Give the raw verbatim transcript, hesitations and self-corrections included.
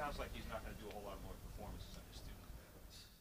sounds like he's not going to do a whole lot more performances on his